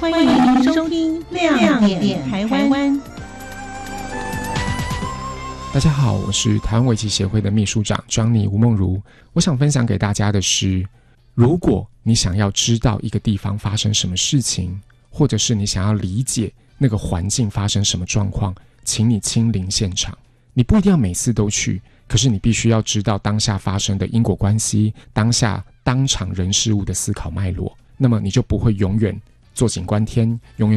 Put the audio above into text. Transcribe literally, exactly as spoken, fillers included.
欢迎您收听亮点台湾。 大家好，我是台湾围棋协会的秘书长 Johnny 吴梦如。我想分享给大家的是，如果你想要知道一个地方发生什么事情，或者是你想要理解那个环境发生什么状况，请你亲临现场。你不一定要每次都去，可是你必须要知道当下发生的因果关系，当下当场人事物的思考脉络，那么你就不会永远坐井观天，永远